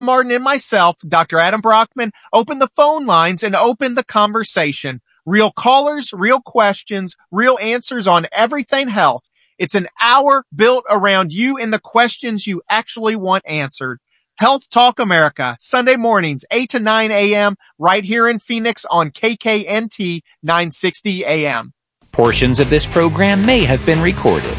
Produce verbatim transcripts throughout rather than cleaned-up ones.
Martin and myself, Doctor Adam Brockman, open the phone lines and open the conversation. Real callers, real questions, real answers on everything health. It's an hour built around you and the questions you actually want answered. Health Talk America, Sunday mornings, eight to nine a.m., right here in Phoenix on K K N T nine sixty A M. Portions of this program may have been recorded.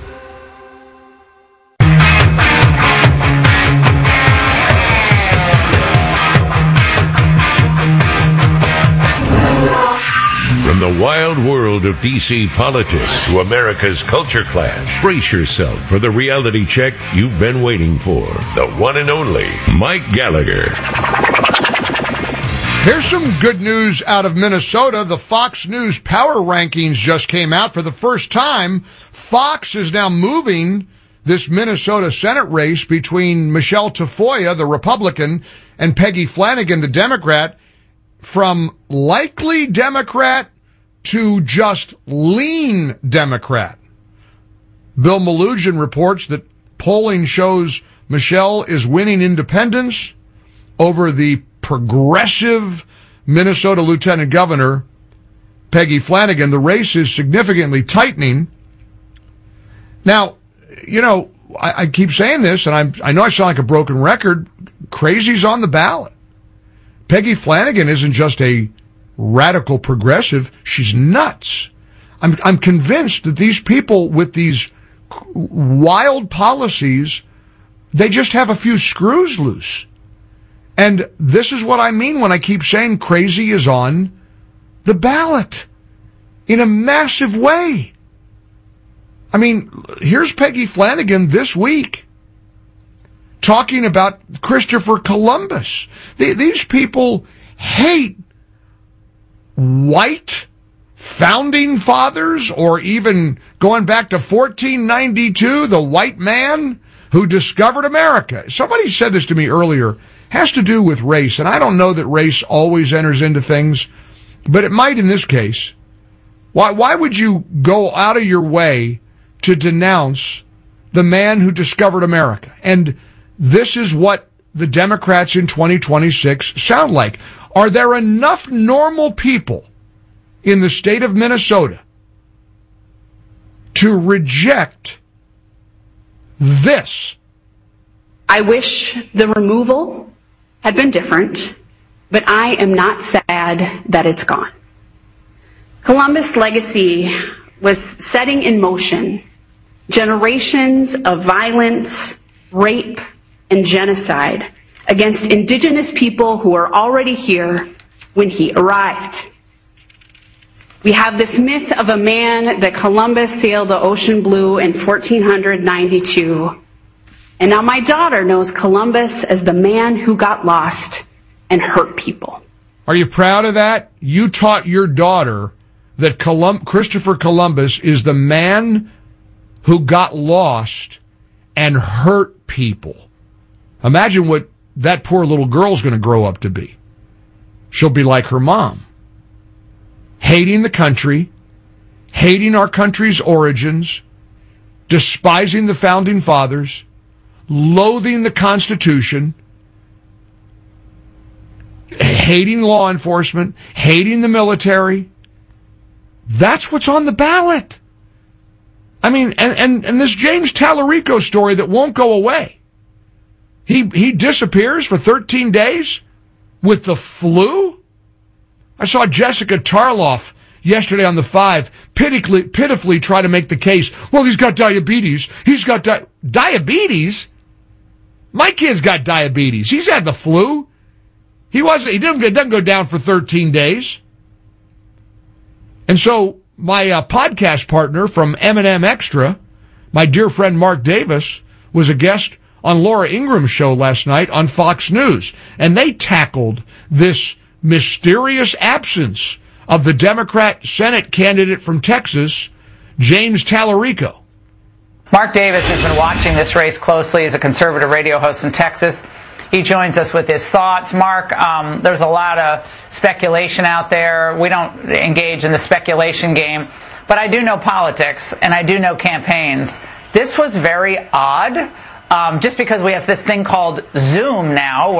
From the wild world of D C politics to America's culture clash, brace yourself for the reality check you've been waiting for. The one and only Mike Gallagher. Here's some good news out of Minnesota. The Fox News Power Rankings just came out. For the first time, Fox is now moving this Minnesota Senate race between Michelle Tafoya, the Republican, and Peggy Flanagan, the Democrat, from likely Democrat to just lean Democrat. Bill Malugin reports that polling shows Michelle is winning independents over the progressive Minnesota Lieutenant Governor, Peggy Flanagan. The race is significantly tightening. Now, you know, I, I keep saying this, and I'm, I know I sound like a broken record. Crazy's on the ballot. Peggy Flanagan isn't just a radical progressive. She's nuts. I'm, I'm convinced that these people with these wild policies, they just have a few screws loose. And this is what I mean when I keep saying crazy is on the ballot in a massive way. I mean, here's Peggy Flanagan this week talking about Christopher Columbus. These people hate white founding fathers, or even going back to fourteen ninety-two, the white man who discovered America. Somebody said this to me earlier. Has to do with race, and I don't know that race always enters into things, but it might in this case. Why, why would you go out of your way to denounce the man who discovered America? And this is what the Democrats in twenty twenty-six sound like. Are there enough normal people in the state of Minnesota to reject this? I wish the removal had been different, but I am not sad that it's gone. Columbus' legacy was setting in motion generations of violence, rape, and genocide against indigenous people who were already here when he arrived. We have this myth of a man that Columbus sailed the ocean blue in fourteen ninety-two. And now my daughter knows Columbus as the man who got lost and hurt people. Are you proud of that? You taught your daughter that Colum- Christopher Columbus is the man who got lost and hurt people. Imagine what that poor little girl's going to grow up to be. She'll be like her mom. Hating the country, hating our country's origins, despising the founding fathers, loathing the Constitution, hating law enforcement, hating the military. That's what's on the ballot. I mean, and, and, and this James Tallarico story that won't go away. He, he disappears for thirteen days with the flu. I saw Jessica Tarloff yesterday on the Five pitifully, pitifully try to make the case. Well, he's got diabetes. He's got di- diabetes. My kid's got diabetes. He's had the flu. He wasn't. He didn't. It doesn't go down for thirteen days. And so my uh, podcast partner from M and M Extra, my dear friend Mark Davis, was a guest on Laura Ingram's show last night on Fox News, and they tackled this mysterious absence of the Democrat Senate candidate from Texas, James Tallarico. Mark Davis has been watching this race closely as a conservative radio host in Texas. He joins us with his thoughts. Mark, um, there's a lot of speculation out there. We don't engage in the speculation game, but I do know politics and I do know campaigns. This was very odd. um, just because we have this thing called Zoom now,